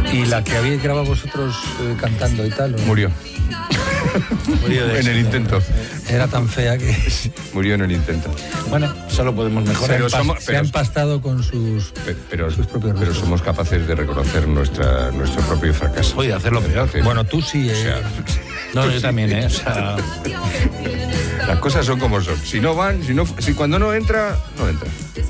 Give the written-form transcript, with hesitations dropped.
¿Y la que habéis grabado vosotros cantando y tal? ¿o? Murió. Murió en el intento. Era tan fea que... Murió en el intento. Bueno, solo podemos mejorar. Se ha empastado con sus propios Pero restos. somos capaces de reconocer nuestro propio fracaso. Oye, hacerlo peor. Bueno, tú sí, O sea, No, yo también, O sea... las cosas son como son. Si no van, si cuando no entra, no entra.